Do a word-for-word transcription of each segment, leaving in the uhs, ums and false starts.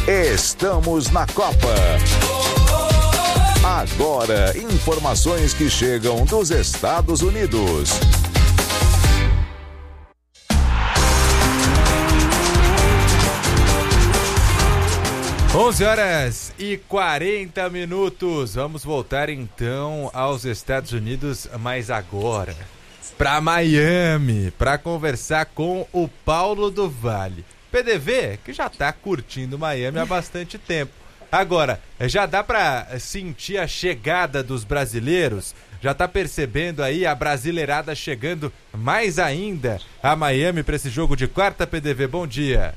Estamos na Copa. Agora, informações que chegam dos Estados Unidos. onze horas e quarenta minutos. Vamos voltar então aos Estados Unidos, mas agora para Miami, para conversar com o Paulo do Vale. P D V, que já tá curtindo Miami há bastante tempo. Agora, já dá para sentir a chegada dos brasileiros? Já tá percebendo aí a brasileirada chegando mais ainda a Miami para esse jogo de quarta, P D V? Bom dia.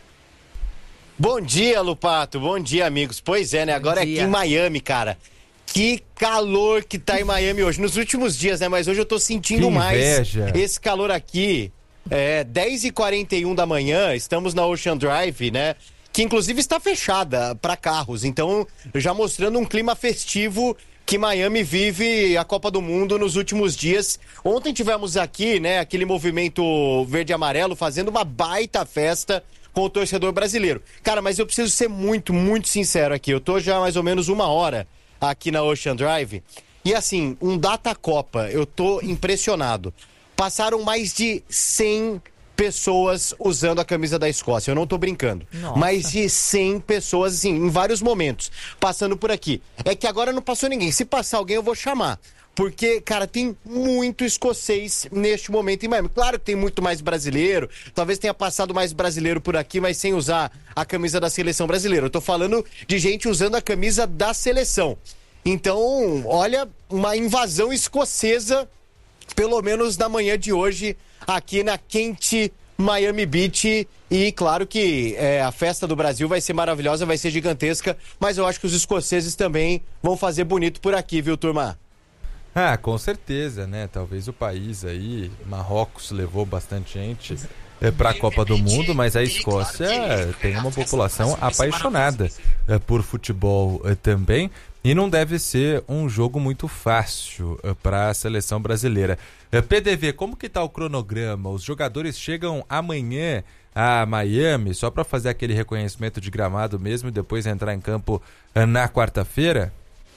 Bom dia, Lupato. Bom dia, amigos. Pois é, né? Agora é aqui em Miami, cara. Que calor que tá em Miami hoje. Nos últimos dias, né? Mas hoje eu tô sentindo mais esse calor aqui. É dez e quarenta e um da manhã, estamos na Ocean Drive, né? Que inclusive está fechada para carros. Então, já mostrando um clima festivo que Miami vive a Copa do Mundo nos últimos dias. Ontem tivemos aqui, né, aquele movimento verde e amarelo fazendo uma baita festa com o torcedor brasileiro. Cara, mas eu preciso ser muito, muito sincero aqui. Eu tô já mais ou menos uma hora aqui na Ocean Drive. E assim, um data Copa, eu tô impressionado. Passaram mais de cem pessoas usando a camisa da Escócia. Eu não tô brincando. Nossa. Mais de cem pessoas, assim, em vários momentos, passando por aqui. É que agora não passou ninguém. Se passar alguém, eu vou chamar. Porque, cara, tem muito escocês neste momento em Miami. Claro que tem muito mais brasileiro. Talvez tenha passado mais brasileiro por aqui, mas sem usar a camisa da seleção brasileira. Eu tô falando de gente usando a camisa da seleção. Então, olha, uma invasão escocesa, pelo menos na manhã de hoje, aqui na quente Miami Beach. E claro que é, a festa do Brasil vai ser maravilhosa, vai ser gigantesca, mas eu acho que os escoceses também vão fazer bonito por aqui, viu, turma? Ah, com certeza, né? Talvez o país aí, Marrocos levou bastante gente é, para a Copa do Mundo, mas a Escócia tem uma população apaixonada é, por futebol é, também. E não deve ser um jogo muito fácil uh, para a seleção brasileira. Uh, P D V, como que tá o cronograma? Os jogadores chegam amanhã a Miami só para fazer aquele reconhecimento de gramado mesmo e depois entrar em campo uh, na quarta-feira?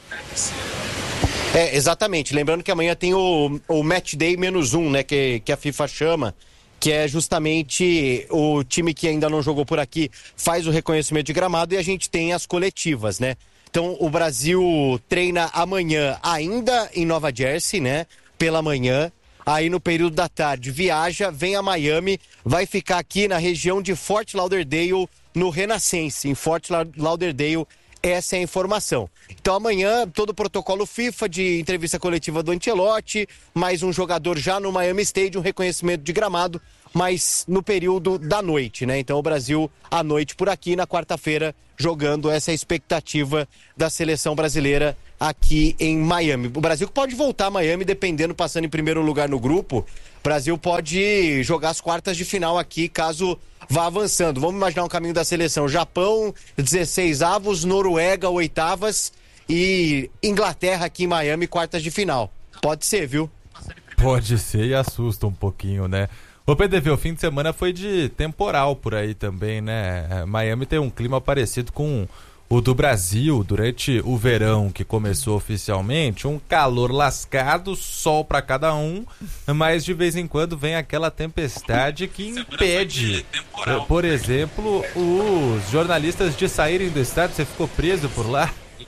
É, exatamente. Lembrando que amanhã tem o, o Match Day menos um, né, que, que a FIFA chama, que é justamente o time que ainda não jogou por aqui faz o reconhecimento de gramado e a gente tem as coletivas, né? Então, o Brasil treina amanhã ainda em Nova Jersey, né? Pela manhã. Aí, no período da tarde, viaja, vem a Miami, vai ficar aqui na região de Fort Lauderdale, no Renaissance, em Fort Lauderdale. Essa é a informação. Então, amanhã, todo o protocolo FIFA de entrevista coletiva do Ancelotti, mais um jogador já no Miami Stadium, reconhecimento de gramado, mas no período da noite, né? Então, o Brasil, à noite por aqui, na quarta-feira, jogando essa expectativa da seleção brasileira aqui em Miami. O Brasil pode voltar a Miami, dependendo, passando em primeiro lugar no grupo. O Brasil pode jogar as quartas de final aqui, caso vá avançando. Vamos imaginar um caminho da seleção: Japão, dezesseis avos, Noruega, oitavas e Inglaterra aqui em Miami, quartas de final. Pode ser, viu? Pode ser e assusta um pouquinho, né? O P D V, o fim de semana foi de temporal por aí também, né? Miami tem um clima parecido com o do Brasil durante o verão, que começou oficialmente, um calor lascado, sol para cada um, mas de vez em quando vem aquela tempestade que impede, por exemplo, os jornalistas de saírem do estado. Você ficou preso por lá?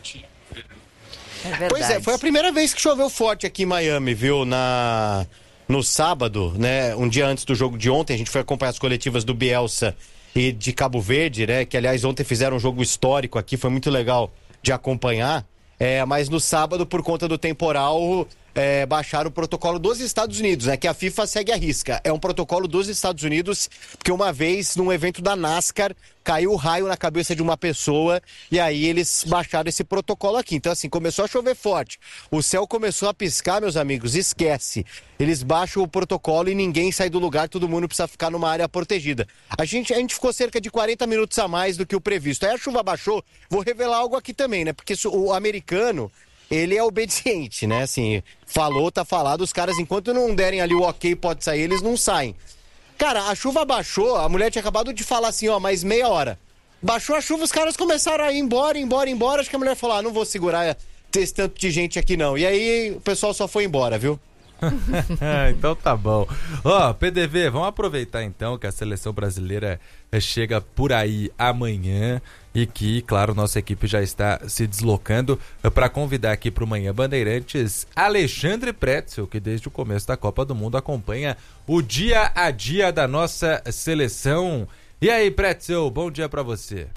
É pois é, foi a primeira vez que choveu forte aqui em Miami, viu? Na... No sábado, né, um dia antes do jogo de ontem, a gente foi acompanhar as coletivas do Bielsa e de Cabo Verde, né, que aliás ontem fizeram um jogo histórico aqui, foi muito legal de acompanhar, é, mas no sábado, por conta do temporal, é, baixaram o protocolo dos Estados Unidos, né, que a FIFA segue à risca. É um protocolo dos Estados Unidos, porque uma vez, num evento da NASCAR, caiu um raio na cabeça de uma pessoa e aí eles baixaram esse protocolo aqui. Então, assim, começou a chover forte, o céu começou a piscar, meus amigos, esquece. Eles baixam o protocolo e ninguém sai do lugar, todo mundo precisa ficar numa área protegida. A gente, a gente ficou cerca de quarenta minutos a mais do que o previsto. Aí a chuva baixou, vou revelar algo aqui também, né? Porque o americano, ele é obediente, né? Assim, falou, tá falado, os caras, enquanto não derem ali o ok, pode sair, eles não saem. Cara, a chuva baixou, a mulher tinha acabado de falar assim, ó, mais meia hora. Baixou a chuva, os caras começaram a ir embora, embora, embora. Acho que a mulher falou, ah, não vou segurar esse tanto de gente aqui não. E aí o pessoal só foi embora, viu? Então tá bom. Ó, P D V, vamos aproveitar então que a seleção brasileira chega por aí amanhã e que, claro, nossa equipe já está se deslocando para convidar aqui para o Manhã Bandeirantes Alexandre Pretzel, que desde o começo da Copa do Mundo acompanha o dia a dia da nossa seleção. E aí, Pretzel, bom dia para você.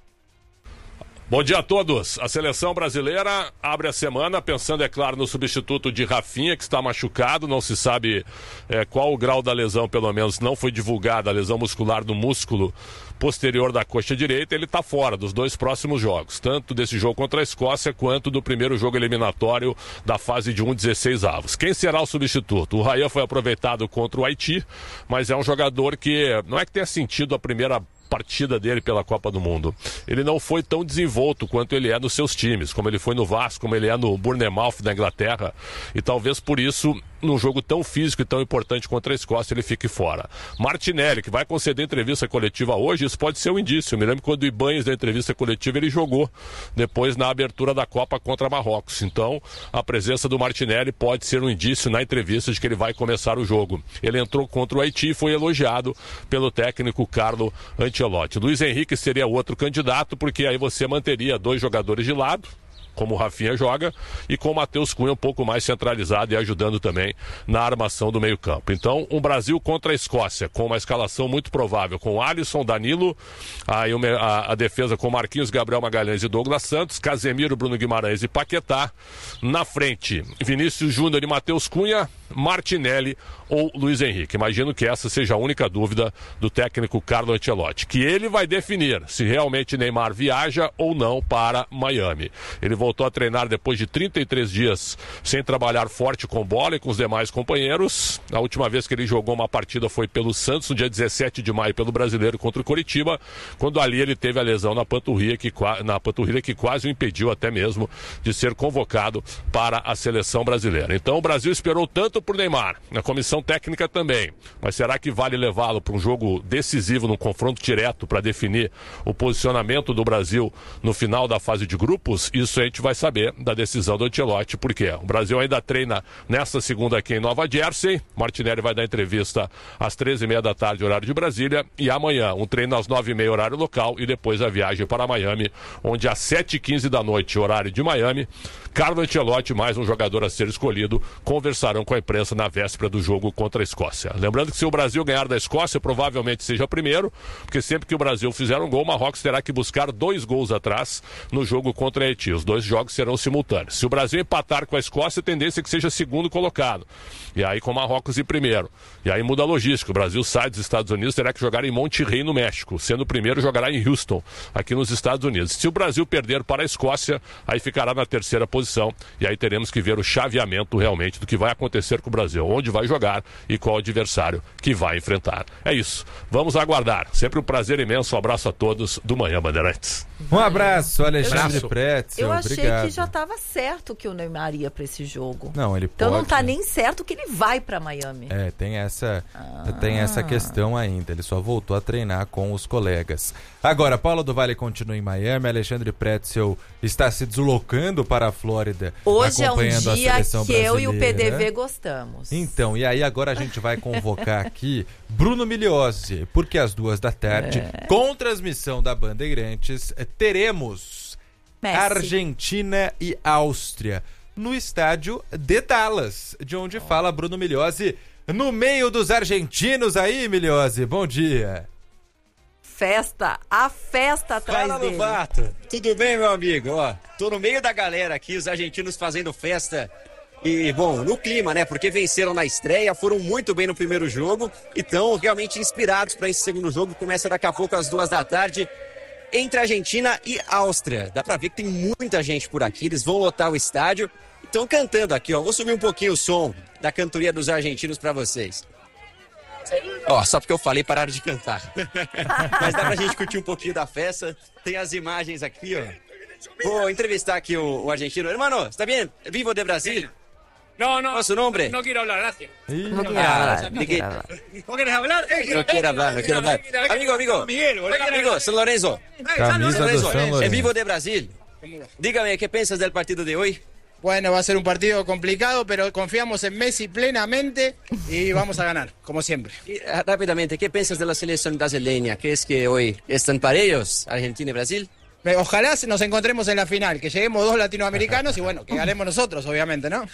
Bom dia a todos. A seleção brasileira abre a semana pensando, é claro, no substituto de Rafinha, que está machucado. Não se sabe é, qual o grau da lesão, pelo menos não foi divulgada a lesão muscular do músculo posterior da coxa direita. Ele está fora dos dois próximos jogos, tanto desse jogo contra a Escócia quanto do primeiro jogo eliminatório da fase de um dezesseis avos. Quem será o substituto? O Ryan foi aproveitado contra o Haiti, mas é um jogador que não é que tenha sentido a primeira partida dele pela Copa do Mundo. Ele não foi tão desenvolto quanto ele é nos seus times, como ele foi no Vasco, como ele é no Bournemouth da Inglaterra, e talvez por isso, num jogo tão físico e tão importante contra a Escócia, ele fique fora. Martinelli, que vai conceder entrevista coletiva hoje, isso pode ser um indício. Eu me lembro quando o Ibanez da entrevista coletiva, ele jogou depois na abertura da Copa contra Marrocos. Então, a presença do Martinelli pode ser um indício na entrevista de que ele vai começar o jogo. Ele entrou contra o Haiti e foi elogiado pelo técnico Carlo Ancelotti. Luiz Henrique seria outro candidato, porque aí você manteria dois jogadores de lado, como o Rafinha joga, e com o Matheus Cunha um pouco mais centralizado e ajudando também na armação do meio campo. Então, um Brasil contra a Escócia, com uma escalação muito provável, com Alisson, Danilo, aí uma, a, a defesa com Marquinhos, Gabriel Magalhães e Douglas Santos, Casemiro, Bruno Guimarães e Paquetá. Na frente, Vinícius Júnior e Matheus Cunha, Martinelli ou Luiz Henrique. Imagino que essa seja a única dúvida do técnico Carlo Ancelotti, que ele vai definir se realmente Neymar viaja ou não para Miami. Ele voltou a treinar depois de trinta e três dias sem trabalhar forte com bola e com os demais companheiros. A última vez que ele jogou uma partida foi pelo Santos, no dia dezessete de maio, pelo Brasileiro contra o Coritiba, quando ali ele teve a lesão na panturrilha que, na panturrilha que quase o impediu até mesmo de ser convocado para a seleção brasileira. Então o Brasil esperou tanto por Neymar, na comissão técnica também, mas será que vale levá-lo para um jogo decisivo, num confronto direto para definir o posicionamento do Brasil no final da fase de grupos? Isso a gente vai saber da decisão do Ancelotti, porque o Brasil ainda treina nesta segunda aqui em Nova Jersey. Martinelli vai dar entrevista às treze e meia da tarde, horário de Brasília, e amanhã um treino às nove e meia, horário local, e depois a viagem para Miami, onde às sete e quinze da noite, horário de Miami, Carlo Ancelotti, mais um jogador a ser escolhido, conversarão com a imprensa na véspera do jogo contra a Escócia. Lembrando que se o Brasil ganhar da Escócia, provavelmente seja primeiro, porque sempre que o Brasil fizer um gol, o Marrocos terá que buscar dois gols atrás no jogo contra a Haiti. Os dois jogos serão simultâneos. Se o Brasil empatar com a Escócia, a tendência é que seja segundo colocado. E aí com o Marrocos em primeiro. E aí muda a logística. O Brasil sai dos Estados Unidos, terá que jogar em Monterrey, no México. Sendo o primeiro, jogará em Houston, aqui nos Estados Unidos. Se o Brasil perder para a Escócia, aí ficará na terceira posição. E aí teremos que ver o chaveamento realmente do que vai acontecer com o Brasil, onde vai jogar e qual adversário que vai enfrentar. É isso. Vamos aguardar. Sempre um prazer imenso. Um abraço a todos do Manhã Bandeirantes. Um abraço, Alexandre Pretzel. Eu achei Obrigado. que já estava certo que o Neymar ia para esse jogo. Não, ele então pode. não tá nem certo que ele vai para Miami. É, tem essa, ah. tem essa questão ainda. Ele só voltou a treinar com os colegas. Agora, Paulo do Vale continua em Miami. Alexandre Pretzel está se deslocando para a Flórida. Hoje acompanhando é um dia a seleção que eu brasileira. e o P D V gostamos. Então, e aí agora a gente vai convocar aqui Bruno Migliozzi, porque às duas da tarde, é. com transmissão da Bandeirantes, teremos Messi. Argentina e Áustria no estádio de Dallas, de onde oh. fala Bruno Migliozzi, no meio dos argentinos aí, Migliozzi. Bom dia. Festa, a festa atrás Fala, dele. Lovato. Tudo bem, meu amigo? Ó, tô no meio da galera aqui, os argentinos fazendo festa. E, bom, no clima, né? Porque venceram na estreia, foram muito bem no primeiro jogo e estão realmente inspirados para esse segundo jogo. Começa daqui a pouco às duas da tarde, entre Argentina e Áustria. Dá pra ver que tem muita gente por aqui, eles vão lotar o estádio. Estão cantando aqui, ó. Vou subir um pouquinho o som da cantoria dos argentinos para vocês. Ó, só porque eu falei, pararam de cantar. Mas dá pra gente curtir um pouquinho da festa. Tem as imagens aqui, ó. Vou entrevistar aqui o, o argentino. Hermano, está bem? Vivo de Brasil? No, no. ¿Cuál es su nombre? No quiero hablar, gracias. No quiero hablar, no quiero hablar. ¿Vos querés hablar? No quiere hablar, no quiere hablar. Amigo, amigo. Miguel, boludo. Amigo, San Lorenzo. Camisa San do Lorenzo, San en Lorenzo. vivo de Brasil. Dígame, ¿qué piensas del partido de hoy? Bueno, va a ser un partido complicado, pero confiamos en Messi plenamente y vamos a ganar, como siempre. Y, ah, rápidamente, ¿qué piensas de la selección brasileña? ¿Crees que hoy están parejos Argentina y Brasil? Eh, Ojalá nos encontremos en la final, que lleguemos dos latinoamericanos y bueno, que ganemos nosotros, obviamente, ¿no?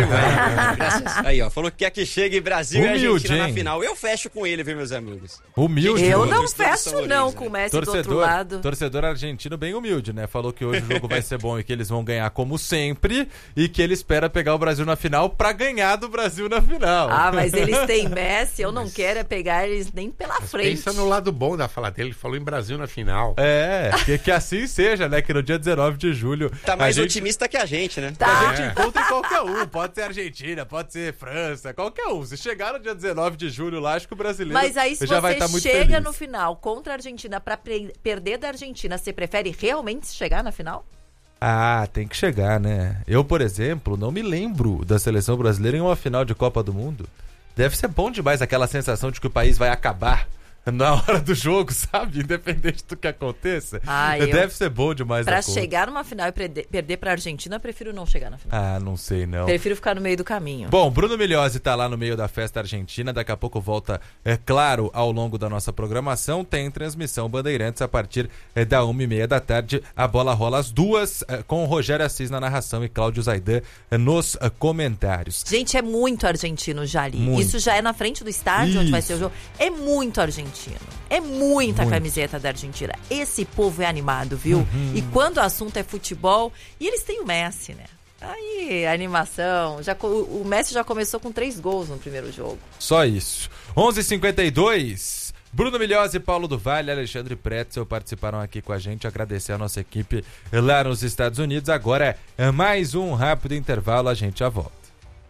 Graças. Aí, ó, falou que quer que chegue Brasil Humilde, e Argentina hein? na final. Eu fecho com ele, viu, meus amigos? Humilde. Eu hoje. não Gostou do fecho São não Lourenço, com o né? Messi do outro Torcedor, lado. torcedor argentino bem humilde, né? Falou que hoje o jogo vai ser bom e que eles vão ganhar como sempre e que ele espera pegar o Brasil na final pra ganhar do Brasil na final. Ah, mas eles têm Messi, eu não quero é pegar eles nem pela frente. Pensa no lado bom da fala dele, ele falou em Brasil na final. É, que, que assim seja, né? Que no dia dezenove de julho... Tá mais a gente, otimista que a gente, né? a Tá. gente encontra em qualquer um. Pode ser Argentina, pode ser França, qualquer um. Se chegar no dia dezenove de julho lá, acho que o brasileiro Mas aí se já vai você estar muito chega feliz. no final contra a Argentina pra pre- perder da Argentina, você prefere realmente chegar na final? Ah, tem que chegar, né? Eu, por exemplo, não me lembro da seleção brasileira em uma final de Copa do Mundo. Deve ser bom demais aquela sensação de que o país vai acabar na hora do jogo, sabe? Independente do que aconteça. Ah, eu- Deve ser bom demais Pra a conta. chegar numa final e perder, perder pra Argentina, eu prefiro não chegar na final. Ah, não sei não. Prefiro ficar no meio do caminho. Bom, Bruno Migliozzi tá lá no meio da festa argentina, daqui a pouco volta, é claro, ao longo da nossa programação, tem transmissão Bandeirantes a partir é, da uma e meia da tarde, a bola rola às duas, é, com o Rogério Assis na narração e Cláudio Zaidan é, nos é, comentários. Gente, é muito argentino já ali. Muito. Isso já é na frente do estádio onde vai ser o jogo. É muito argentino. É muita Muito. camiseta da Argentina. Esse povo é animado, viu? Uhum. E quando o assunto é futebol, e eles têm o Messi, né? Aí, a animação. Já, co- o Messi já começou com três gols no primeiro jogo. Só isso. onze e cinquenta e dois, Bruno Migliozzi, Paulo do Vale, Alexandre Pretzel participaram aqui com a gente. Agradecer a nossa equipe lá nos Estados Unidos. Agora é mais um rápido intervalo, a gente já volta.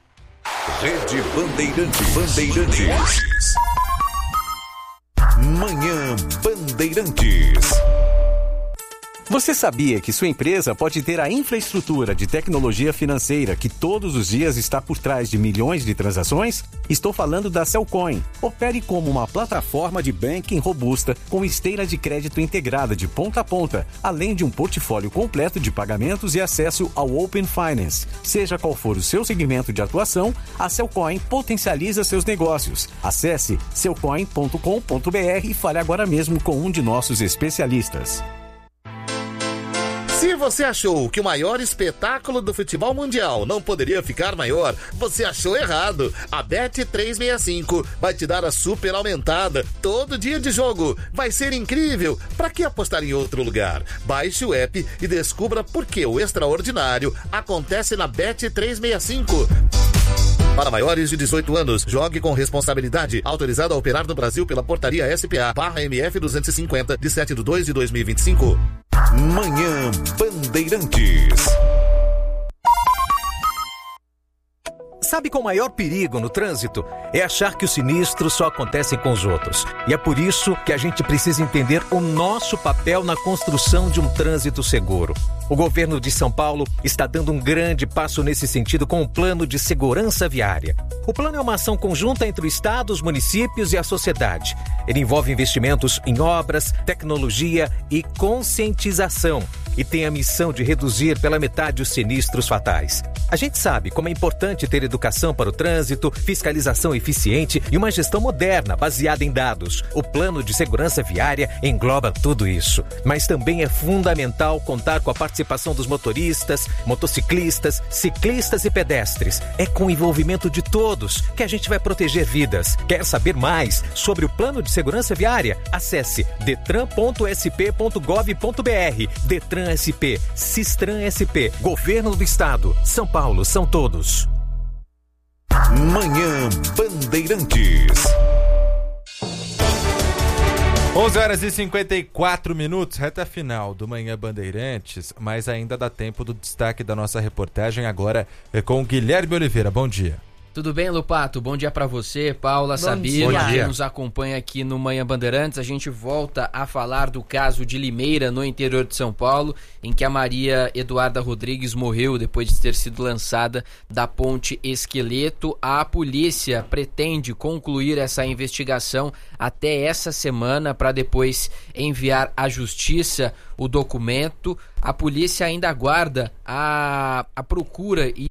Rede Bandeirantes. Bandeirantes. Manhã Bandeirantes. Você sabia que sua empresa pode ter a infraestrutura de tecnologia financeira que todos os dias está por trás de milhões de transações? Estou falando da Cellcoin. Opere como uma plataforma de banking robusta com esteira de crédito integrada de ponta a ponta, além de um portfólio completo de pagamentos e acesso ao Open Finance. Seja qual for o seu segmento de atuação, a Cellcoin potencializa seus negócios. Acesse cellcoin ponto com ponto b r e fale agora mesmo com um de nossos especialistas. Se você achou que o maior espetáculo do futebol mundial não poderia ficar maior, você achou errado. A Bet trezentos e sessenta e cinco vai te dar a super aumentada todo dia de jogo. Vai ser incrível. Pra que apostar em outro lugar? Baixe o app e descubra por que o extraordinário acontece na Bet trezentos e sessenta e cinco. Para maiores de dezoito anos, jogue com responsabilidade. Autorizado a operar no Brasil pela portaria S P A barra M F duzentos e cinquenta, de sete de dois de dois mil e vinte e cinco. Manhã Bandeirantes. Sabe qual o maior perigo no trânsito? É achar que os sinistros só acontecem com os outros. E é por isso que a gente precisa entender o nosso papel na construção de um trânsito seguro. O governo de São Paulo está dando um grande passo nesse sentido com o Plano de Segurança Viária. O plano é uma ação conjunta entre o Estado, os municípios e a sociedade. Ele envolve investimentos em obras, tecnologia e conscientização. E tem a missão de reduzir pela metade os sinistros fatais. A gente sabe como é importante ter educação para o trânsito, fiscalização eficiente e uma gestão moderna baseada em dados. O Plano de Segurança Viária engloba tudo isso. Mas também é fundamental contar com a participação dos motoristas, motociclistas, ciclistas e pedestres. É com o envolvimento de todos que a gente vai proteger vidas. Quer saber mais sobre o Plano de Segurança Viária? Acesse detran ponto s p ponto gov ponto b r. Detran S P, Sistran S P, Governo do Estado, São Paulo, são todos. Manhã Bandeirantes. onze horas e cinquenta e quatro minutos, reta final do Manhã Bandeirantes, mas ainda dá tempo do destaque da nossa reportagem agora é com o Guilherme Oliveira. Bom dia. Tudo bem, Lupato? Bom dia pra você, Paula, Sabino, que nos acompanha aqui no Manhã Bandeirantes. A gente volta a falar do caso de Limeira, no interior de São Paulo, em que a Maria Eduarda Rodrigues morreu depois de ter sido lançada da ponte Esqueleto. A polícia pretende concluir essa investigação até essa semana para depois enviar à justiça o documento. A polícia ainda aguarda a, a procura e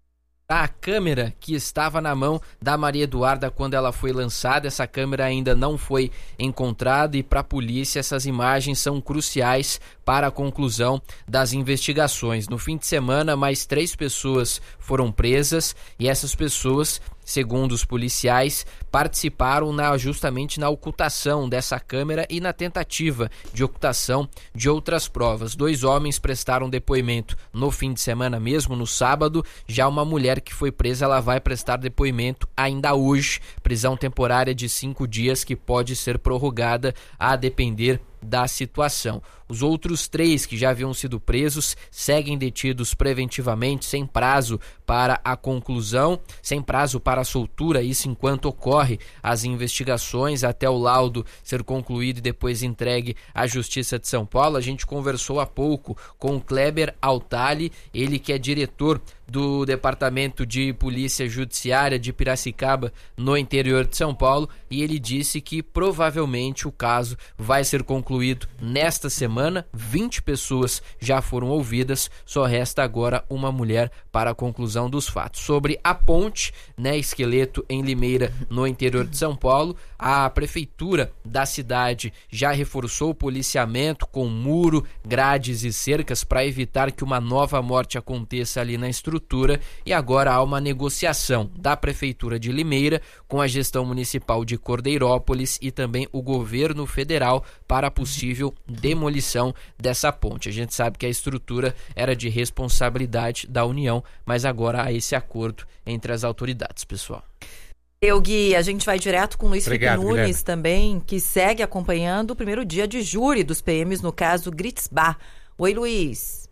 a câmera que estava na mão da Maria Eduarda quando ela foi lançada. Essa câmera ainda não foi encontrada e para a polícia essas imagens são cruciais para a conclusão das investigações. No fim de semana, mais três pessoas foram presas e essas pessoas, segundo os policiais, participaram na, justamente na ocultação dessa câmera e na tentativa de ocultação de outras provas. Dois homens prestaram depoimento no fim de semana mesmo, no sábado. Já uma mulher que foi presa, ela vai prestar depoimento ainda hoje. Prisão temporária de cinco dias que pode ser prorrogada a depender da situação. Os outros três que já haviam sido presos seguem detidos preventivamente, sem prazo para a conclusão, sem prazo para a soltura, isso enquanto ocorre as investigações, até o laudo ser concluído e depois entregue à Justiça de São Paulo. A gente conversou há pouco com o Kleber Altali, ele que é diretor do Departamento de Polícia Judiciária de Piracicaba, no interior de São Paulo, e ele disse que provavelmente o caso vai ser concluído nesta semana. vinte pessoas já foram ouvidas, só resta agora uma mulher para a conclusão dos fatos. Sobre a ponte, né, Esqueleto em Limeira, no interior de São Paulo, a prefeitura da cidade já reforçou o policiamento com muro, grades e cercas para evitar que uma nova morte aconteça ali na estrutura, e agora há uma negociação da prefeitura de Limeira com a gestão municipal de Cordeirópolis e também o governo federal para a possível demolição dessa ponte. A gente sabe que a estrutura era de responsabilidade da União, mas agora há esse acordo entre as autoridades, pessoal. Eu, Gui, a gente vai direto com o Luiz Obrigado, Felipe Nunes Guilherme. também, que segue acompanhando o primeiro dia de júri dos P Ms no caso Gritzbach. Oi, Luiz.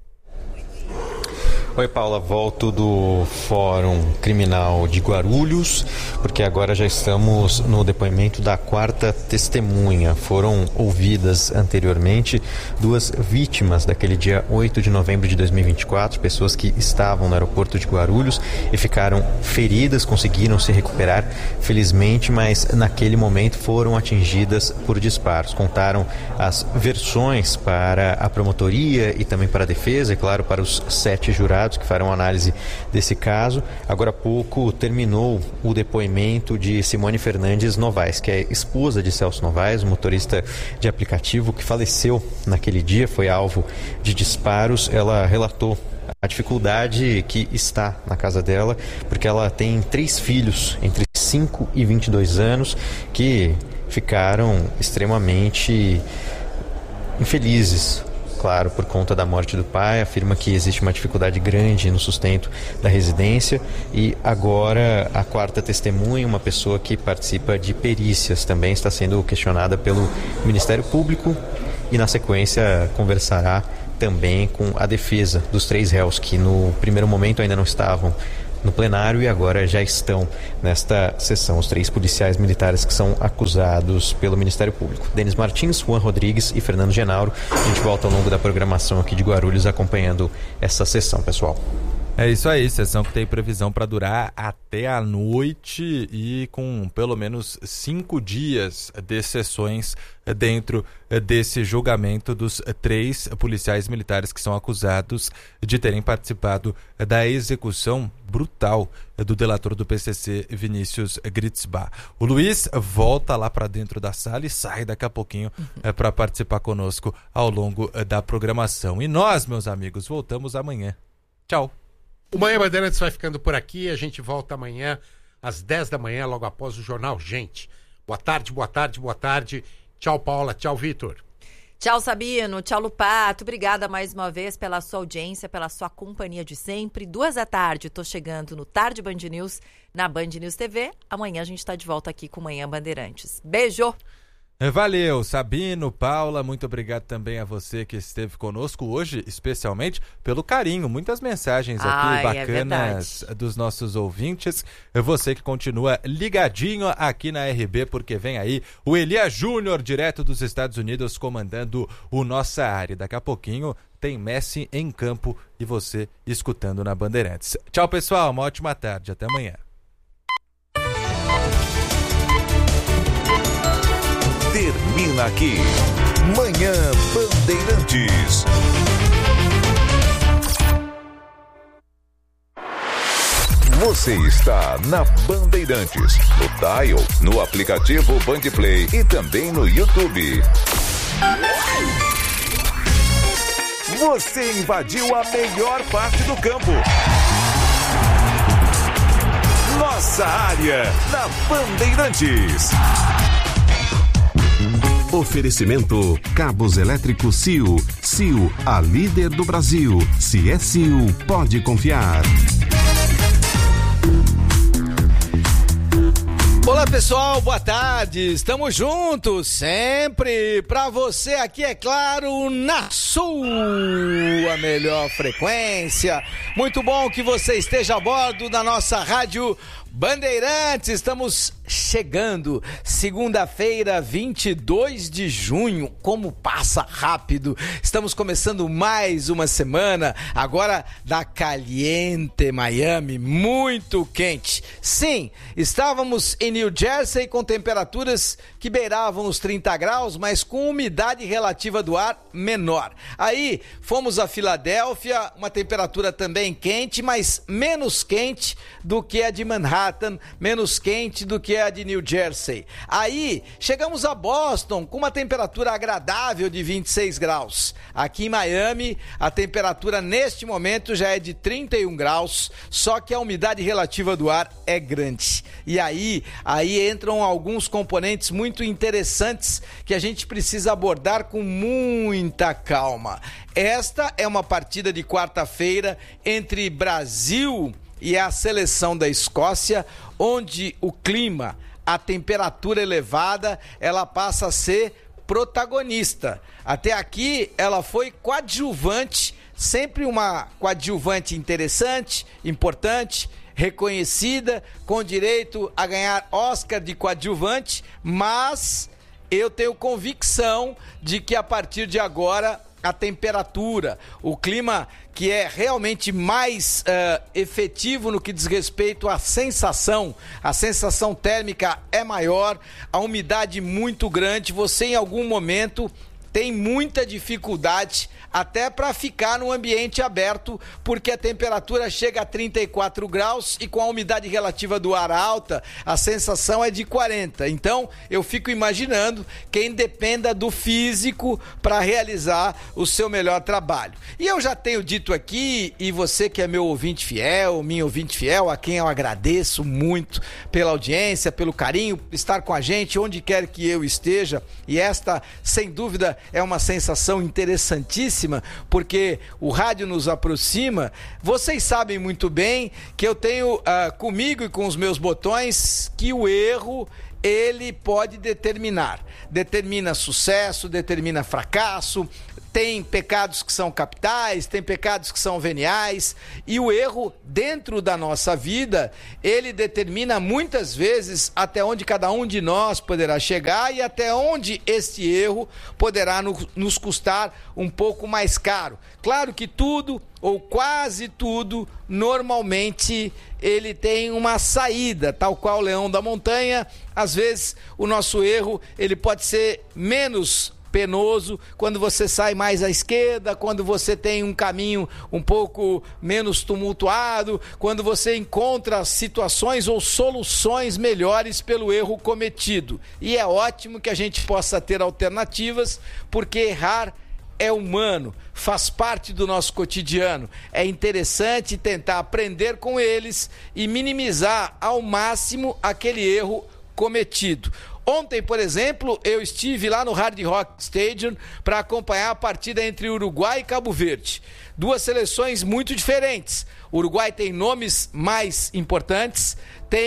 Oi, Paula, volto do Fórum Criminal de Guarulhos, porque agora já estamos no depoimento da quarta testemunha. Foram ouvidas anteriormente duas vítimas daquele dia oito de novembro de dois mil e vinte e quatro, pessoas que estavam no aeroporto de Guarulhos e ficaram feridas, conseguiram se recuperar, felizmente, mas naquele momento foram atingidas por disparos. Contaram as versões para a promotoria e também para a defesa, e claro, para os sete jurados que farão análise desse caso. Agora há pouco terminou o depoimento de Simone Fernandes Novaes, que é esposa de Celso Novaes, motorista de aplicativo que faleceu naquele dia, foi alvo de disparos. Ela relatou a dificuldade que está na casa dela, porque ela tem três filhos entre cinco e vinte e dois anos que ficaram extremamente infelizes, claro, por conta da morte do pai. Afirma que existe uma dificuldade grande no sustento da residência. E agora a quarta testemunha, uma pessoa que participa de perícias, também está sendo questionada pelo Ministério Público e na sequência conversará também com a defesa dos três réus que no primeiro momento ainda não estavam no plenário e agora já estão nesta sessão, os três policiais militares que são acusados pelo Ministério Público. Denis Martins, Juan Rodrigues e Fernando Genauro. A gente volta ao longo da programação aqui de Guarulhos acompanhando essa sessão, pessoal. É isso aí, sessão que tem previsão para durar até a noite e com pelo menos cinco dias de sessões dentro desse julgamento dos três policiais militares que são acusados de terem participado da execução brutal do delator do P C C, Vinícius Gritzbach. O Luiz volta lá para dentro da sala e sai daqui a pouquinho uhum. para participar conosco ao longo da programação. E nós, meus amigos, voltamos amanhã. Tchau. O Manhã Bandeirantes vai ficando por aqui. A gente volta amanhã às dez da manhã, logo após o Jornal Gente. Boa tarde, boa tarde, boa tarde. Tchau, Paula. Tchau, Vitor. Tchau, Sabino. Tchau, Lupato. Obrigada mais uma vez pela sua audiência, pela sua companhia de sempre. Duas da tarde, tô chegando no Tarde Band News, na Band News T V. Amanhã a gente tá de volta aqui com o Manhã Bandeirantes. Beijo! Valeu, Sabino, Paula, muito obrigado também a você que esteve conosco hoje, especialmente pelo carinho, muitas mensagens aqui Ai, bacanas é dos nossos ouvintes. Você que continua ligadinho aqui na R B, porque vem aí o Elias Júnior, direto dos Estados Unidos, comandando o Nossa Área. Daqui a pouquinho tem Messi em campo e você escutando na Bandeirantes. Tchau, pessoal, uma ótima tarde, até amanhã. Termina aqui, Manhã Bandeirantes. Você está na Bandeirantes, no Dial, no aplicativo Bandplay e também no YouTube. Você invadiu a melhor parte do campo. Nossa Área, na Bandeirantes. Oferecimento Cabos Elétricos C I U. C I U, a líder do Brasil. Se é C I U, pode confiar. Olá pessoal, boa tarde, estamos juntos sempre pra você aqui, é claro, na sua melhor frequência. Muito bom que você esteja a bordo da nossa rádio Bandeirantes. Estamos chegando, segunda-feira, vinte e dois de junho, como passa rápido. Estamos começando mais uma semana, agora da Caliente Miami, muito quente. Sim, estávamos em New Jersey com temperaturas que beiravam os trinta graus, mas com umidade relativa do ar menor. Aí fomos a Filadélfia, uma temperatura também quente, mas menos quente do que a de Manhattan, menos quente do que a de New Jersey. Aí chegamos a Boston com uma temperatura agradável de vinte e seis graus. Aqui em Miami a temperatura neste momento já é de trinta e um graus, só que a umidade relativa do ar é grande. E aí, aí entram alguns componentes muito interessantes que a gente precisa abordar com muita calma. Esta é uma partida de quarta-feira entre Brasil e a seleção da Escócia, onde o clima, a temperatura elevada, ela passa a ser protagonista. Até aqui ela foi coadjuvante, sempre uma coadjuvante interessante, importante, reconhecida, com direito a ganhar Oscar de coadjuvante, mas eu tenho convicção de que a partir de agora a temperatura, o clima que é realmente mais uh, efetivo no que diz respeito à sensação, a sensação térmica é maior, a umidade muito grande, você em algum momento tem muita dificuldade até para ficar no ambiente aberto, porque a temperatura chega a trinta e quatro graus e com a umidade relativa do ar alta, a sensação é de quarenta. Então, eu fico imaginando quem dependa do físico para realizar o seu melhor trabalho. E eu já tenho dito aqui, e você que é meu ouvinte fiel, minha ouvinte fiel, a quem eu agradeço muito pela audiência, pelo carinho, estar com a gente onde quer que eu esteja, e esta, sem dúvida, é uma sensação interessantíssima, porque o rádio nos aproxima. Vocês sabem muito bem que eu tenho uh, comigo e com os meus botões que o erro, ele pode determinar. Determina sucesso, determina fracasso, tem pecados que são capitais, tem pecados que são veniais, e o erro dentro da nossa vida, ele determina muitas vezes até onde cada um de nós poderá chegar e até onde este erro poderá no, nos custar um pouco mais caro. Claro que tudo, ou quase tudo, normalmente ele tem uma saída, tal qual o leão da montanha. Às vezes o nosso erro, ele pode ser menos penoso quando você sai mais à esquerda, quando você tem um caminho um pouco menos tumultuado, quando você encontra situações ou soluções melhores pelo erro cometido. E é ótimo que a gente possa ter alternativas, porque errar é humano, faz parte do nosso cotidiano. É interessante tentar aprender com eles e minimizar ao máximo aquele erro cometido. Ontem, por exemplo, eu estive lá no Hard Rock Stadium para acompanhar a partida entre Uruguai e Cabo Verde. Duas seleções muito diferentes. O Uruguai tem nomes mais importantes, tem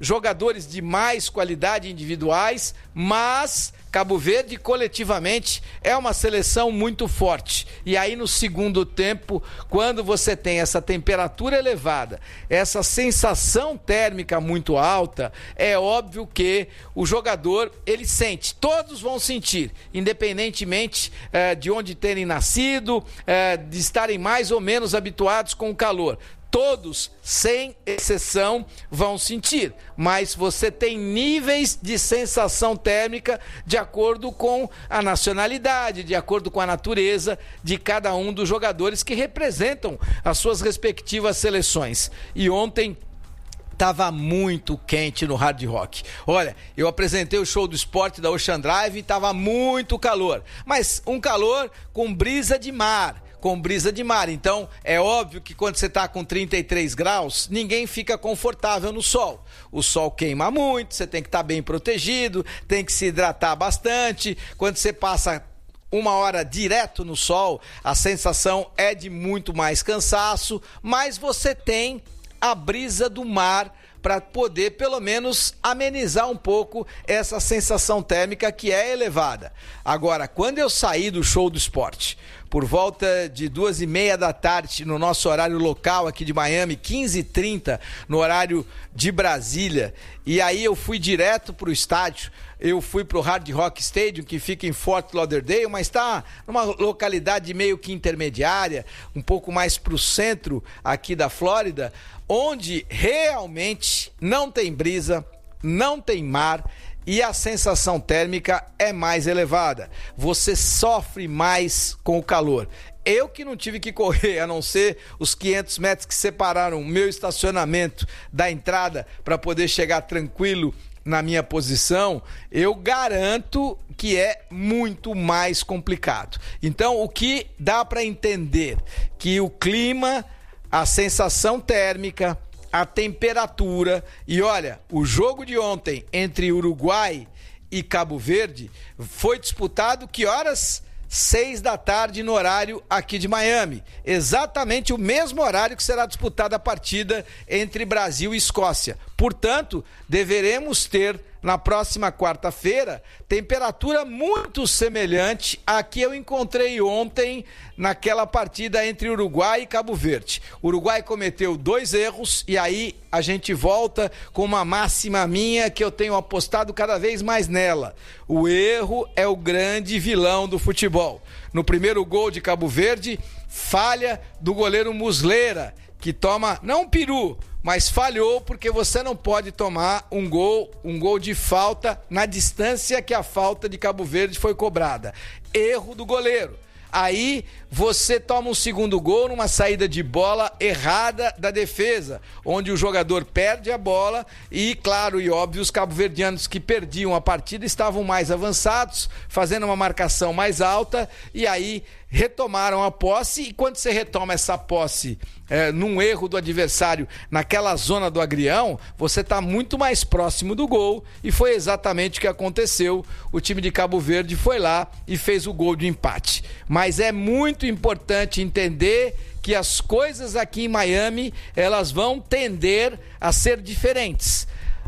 jogadores de mais qualidade individuais, mas Cabo Verde coletivamente é uma seleção muito forte. E aí no segundo tempo, quando você tem essa temperatura elevada, essa sensação térmica muito alta, é óbvio que o jogador, ele sente, todos vão sentir, independentemente eh, de onde terem nascido, eh, de estarem mais ou menos habituados com o calor. Todos, sem exceção, vão sentir, mas você tem níveis de sensação térmica de acordo com a nacionalidade, de acordo com a natureza de cada um dos jogadores que representam as suas respectivas seleções. E ontem estava muito quente no Hard Rock. Olha, eu apresentei o show do esporte da Ocean Drive e estava muito calor, mas um calor com brisa de mar. com brisa de mar. Então, é óbvio que quando você está com trinta e três graus, ninguém fica confortável no sol. O sol queima muito, você tem que estar bem protegido, tem que se hidratar bastante. Quando você passa uma hora direto no sol, a sensação é de muito mais cansaço, mas você tem a brisa do mar para poder, pelo menos, amenizar um pouco essa sensação térmica que é elevada. Agora, quando eu saí do show do esporte, por volta de duas e meia da tarde, no nosso horário local aqui de Miami, quinze e trinta no horário de Brasília, e aí eu fui direto para o estádio. Eu fui para o Hard Rock Stadium, que fica em Fort Lauderdale, mas está numa localidade meio que intermediária, um pouco mais para o centro aqui da Flórida, onde realmente não tem brisa, não tem mar e a sensação térmica é mais elevada. Você sofre mais com o calor. Eu que não tive que correr, a não ser os quinhentos metros que separaram o meu estacionamento da entrada para poder chegar tranquilo na minha posição, eu garanto que é muito mais complicado. Então, o que dá para entender? Que o clima, a sensação térmica, a temperatura, e olha, o jogo de ontem entre Uruguai e Cabo Verde foi disputado que horas? Seis da tarde no horário aqui de Miami, exatamente o mesmo horário que será disputada a partida entre Brasil e Escócia. Portanto, deveremos ter na próxima quarta-feira temperatura muito semelhante à que eu encontrei ontem naquela partida entre Uruguai e Cabo Verde. O Uruguai cometeu dois erros e aí a gente volta com uma máxima minha que eu tenho apostado cada vez mais nela. O erro é o grande vilão do futebol. No primeiro gol de Cabo Verde, falha do goleiro Muslera, que toma, não um peru, mas falhou porque você não pode tomar um gol, um gol de falta na distância que a falta de Cabo Verde foi cobrada. Erro do goleiro. Aí você toma um segundo gol numa saída de bola errada da defesa, onde o jogador perde a bola e, claro e óbvio, os cabo-verdianos que perdiam a partida estavam mais avançados, fazendo uma marcação mais alta e aí retomaram a posse. E quando você retoma essa posse é, num erro do adversário naquela zona do agrião, você está muito mais próximo do gol e foi exatamente o que aconteceu. O time de Cabo Verde foi lá e fez o gol de empate. Mas é muito importante entender que as coisas aqui em Miami, elas vão tender a ser diferentes.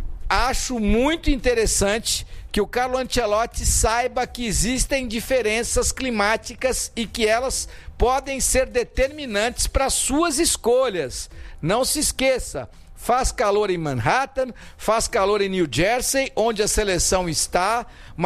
Acho muito interessante que o Carlo Ancelotti saiba que existem diferenças climáticas e que elas podem ser determinantes para suas escolhas. Não se esqueça, faz calor em Manhattan, faz calor em New Jersey, onde a seleção está, mas